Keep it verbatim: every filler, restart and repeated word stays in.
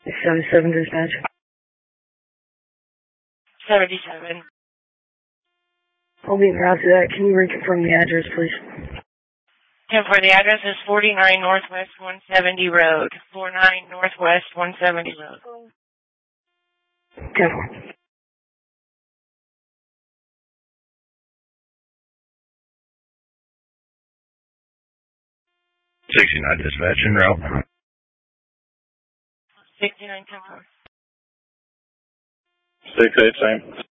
seventy-seven dispatch. seventy-seven. I'll be proud to that. Can you reconfirm the address, please? ten four, the address is forty-nine Northwest one seventy Road. forty-nine Northwest one seventy Road. ten four. sixty-nine dispatch en route. sixty-nine ten four. six eight, same.